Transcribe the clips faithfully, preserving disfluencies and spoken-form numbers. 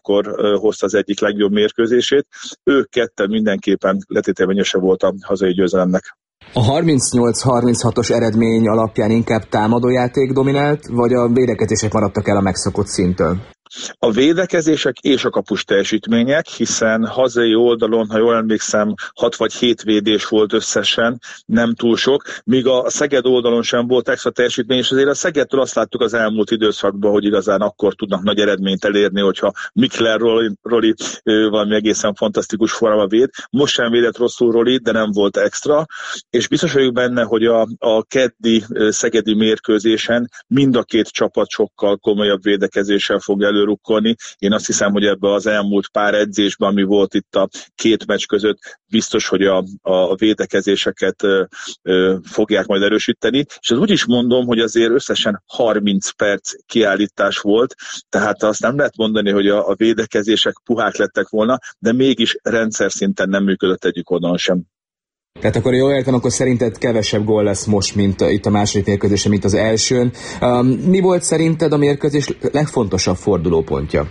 akkor hozta az egyik legjobb mérkőzését. Ők ketten mindenképpen letételben nyerse volt a hazai győzelemnek. A harmincnyolc harminchatos eredmény alapján inkább támadójáték dominált, vagy a védekezések maradtak el a megszokott szinttől? A védekezések és a kapus teljesítmények, hiszen hazai oldalon, ha jól emlékszem, hat vagy hét védés volt összesen, nem túl sok, míg a Szeged oldalon sem volt extra teljesítmény, és azért a Szegedtől azt láttuk az elmúlt időszakban, hogy igazán akkor tudnak nagy eredményt elérni, hogyha Mikler Roli, Roli valami egészen fantasztikus formában véd. Most sem védett rosszul Roli, de nem volt extra, és biztos vagyok benne, hogy a, a keddi szegedi mérkőzésen mind a két csapat sokkal komolyabb védekezéssel fog elő rukkolni. Én azt hiszem, hogy ebbe az elmúlt pár edzésben, ami volt itt a két meccs között, biztos, hogy a, a védekezéseket ö, ö, fogják majd erősíteni. És az úgy is mondom, hogy azért összesen harminc perc kiállítás volt, tehát azt nem lehet mondani, hogy a, a védekezések puhák lettek volna, de mégis rendszer szinten nem működött egyik oldalon sem. Tehát akkor jól értem, akkor szerinted kevesebb gól lesz most, mint itt a második mérkőzésen, mint az elsőn. Um, mi volt szerinted a mérkőzés legfontosabb fordulópontja?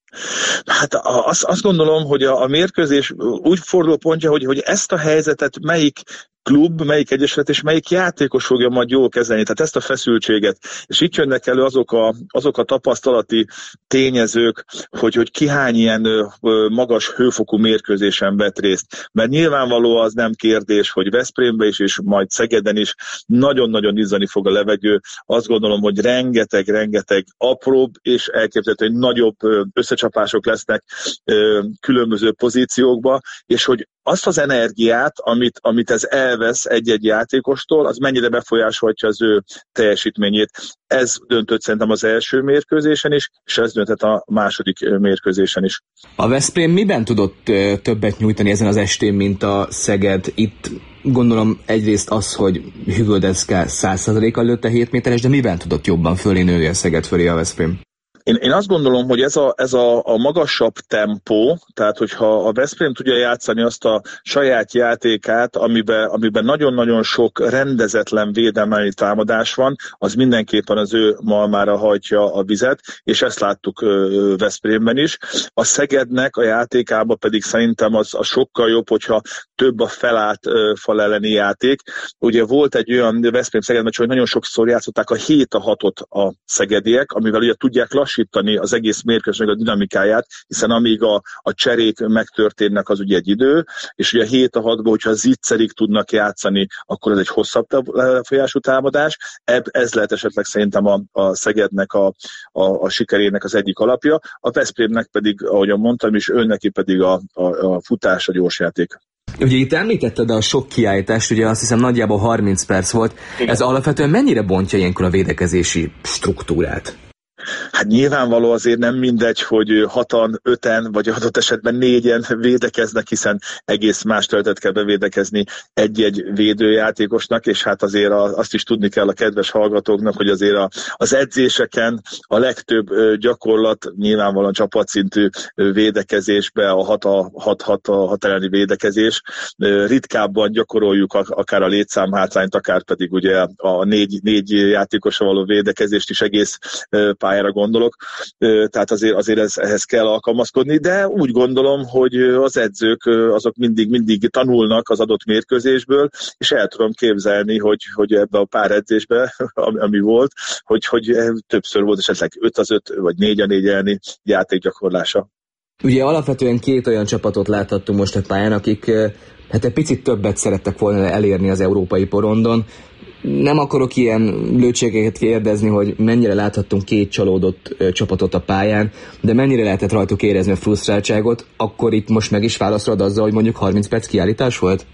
Hát azt, azt gondolom, hogy a, a mérkőzés úgy fordulópontja, hogy, hogy ezt a helyzetet melyik klub, melyik egyesület és melyik játékos fogja majd jól kezelni, tehát ezt a feszültséget. És itt jönnek elő azok a, azok a tapasztalati tényezők, hogy, hogy ki hány ilyen magas hőfokú mérkőzésen vett részt. Mert nyilvánvaló az nem kérdés, hogy Veszprémben is, és majd Szegeden is nagyon-nagyon izzani fog a levegő. Azt gondolom, hogy rengeteg-rengeteg apróbb és elképzelhető, hogy nagyobb összecsapások lesznek különböző pozíciókba, és hogy azt az energiát, amit, amit ez elvesz egy-egy játékostól, az mennyire befolyásolhatja az ő teljesítményét. Ez döntött szerintem az első mérkőzésen is, és ez döntött a második mérkőzésen is. A Veszprém miben tudott többet nyújtani ezen az estén, mint a Szeged? Itt gondolom egyrészt az, hogy Hüvödeszka száz százalékkal lőtte hét méteres, de miben tudott jobban fölé nőni a Szeged fölé a Veszprém? Én, én azt gondolom, hogy ez, a, ez a, a magasabb tempó, tehát hogyha a Veszprém tudja játszani azt a saját játékát, amiben, amiben nagyon-nagyon sok rendezetlen védelmi támadás van, az mindenképpen az ő malmára hajtja a vizet, és ezt láttuk ö, Veszprémben is. A Szegednek a játékában pedig szerintem az, az sokkal jobb, hogyha több a felállt ö, fal elleni játék. Ugye volt egy olyan Veszprém-Szeged meccs, hogy nagyon sokszor játszották a hét a hatot a szegediek, amivel ugye tudják lassítani az egész mérkőzésnek a dinamikáját, hiszen amíg a, a cserék megtörténnek, az ugye egy idő, és ugye hét a hatban, hogyha zicserig tudnak játszani, akkor ez egy hosszabb folyású támadás. Ez lehet esetleg szerintem a, a Szegednek a, a, a sikerének az egyik alapja. A Veszprémnek pedig, ahogyan mondtam is, őneki pedig a, a, a futás, a gyorsjáték. Ugye itt említetted a sok kiállítást, ugye azt hiszem nagyjából harminc perc volt. Igen. Ez alapvetően mennyire bontja ilyenkor a védekezési struktúrát? Hát nyilvánvaló azért nem mindegy, hogy hatan, öten, vagy adott esetben négyen védekeznek, hiszen egész más területet kell bevédekezni egy-egy védőjátékosnak, és hát azért azt is tudni kell a kedves hallgatóknak, hogy azért az edzéseken a legtöbb gyakorlat nyilvánvalóan csapatszintű védekezésbe, a hat-hat elleni védekezés. Ritkábban gyakoroljuk akár a létszámhátrányt, akár pedig ugye a négy, négy játékosra való védekezést is egész pályára gondolok, tehát azért, azért ez, ehhez kell alkalmazkodni, de úgy gondolom, hogy az edzők azok mindig, mindig tanulnak az adott mérkőzésből, és el tudom képzelni, hogy, hogy ebbe a pár edzésbe, ami volt, hogy, hogy többször volt esetleg öt az öt, vagy négy a négy elleni játékgyakorlása. Ugye alapvetően két olyan csapatot láthattunk most a pályán, akik hát egy picit többet szerettek volna elérni az európai porondon. Nem akarok ilyen lőtségeket kérdezni, hogy mennyire láthattunk két csalódott ö, csapatot a pályán, de mennyire lehetett rajtuk érezni a frusztráltságot, akkor itt most meg is válaszolod azzal, hogy mondjuk harminc perc kiállítás volt?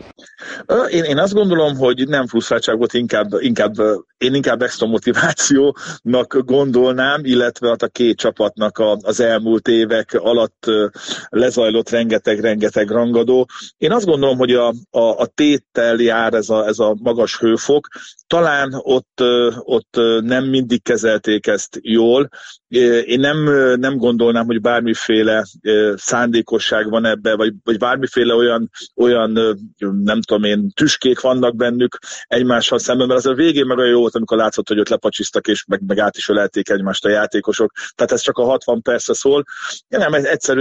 Én, én azt gondolom, hogy nem frusztráltság volt, inkább, inkább, én inkább extra motivációnak gondolnám, illetve hát a két csapatnak a, az elmúlt évek alatt lezajlott rengeteg-rengeteg rangadó. Én azt gondolom, hogy a, a, a téttel jár ez a, ez a magas hőfok. Talán ott, ott nem mindig kezelték ezt jól, én nem, nem gondolnám, hogy bármiféle szándékosság van ebbe, vagy, vagy bármiféle olyan, olyan, nem tudom én, tüskék vannak bennük egymással szemben, mert az a végén meg olyan jó volt, amikor látszott, hogy ott lepacsisztak, és meg, meg át is ölelték egymást a játékosok. Tehát ez csak a hatvan percre szól. Ja, nem, egyszerű